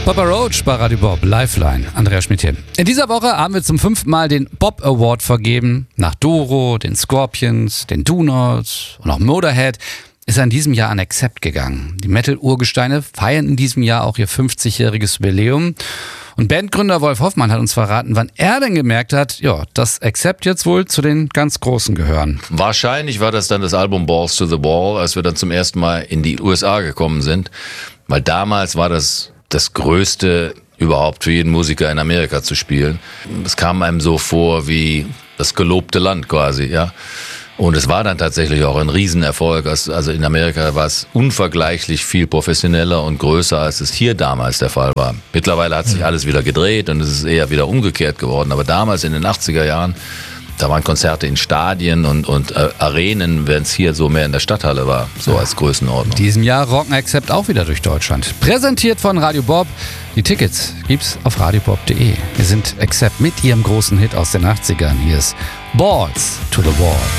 Papa Roach bei Radio Bob, Lifeline, Andrea Schmidt hier. In dieser Woche haben wir zum 5. Mal den Bob Award vergeben. Nach Doro, den Scorpions, den Do-Nots und auch Motorhead ist er in diesem Jahr an Accept gegangen. Die Metal-Urgesteine feiern in diesem Jahr auch ihr 50-jähriges Jubiläum. Und Bandgründer Wolf Hoffmann hat uns verraten, wann er denn gemerkt hat, ja, dass Accept jetzt wohl zu den ganz Großen gehören. Wahrscheinlich war das dann das Album Balls to the Wall, als wir dann zum ersten Mal in die USA gekommen sind. Weil damals war das Größte überhaupt für jeden Musiker in Amerika zu spielen. Es kam einem so vor wie das gelobte Land quasi, ja. Und es war dann tatsächlich auch ein Riesenerfolg. Also in Amerika war es unvergleichlich viel professioneller und größer, als es hier damals der Fall war. Mittlerweile hat sich alles wieder gedreht und es ist eher wieder umgekehrt geworden. Aber damals in den 80er Jahren, da waren Konzerte in Stadien und Arenen, während es hier so mehr in der Stadthalle war, so als Größenordnung. In diesem Jahr rocken Accept auch wieder durch Deutschland. Präsentiert von Radio Bob. Die Tickets gibt's auf radiobob.de. Wir sind Accept mit ihrem großen Hit aus den 80ern. Hier ist Balls to the Wall.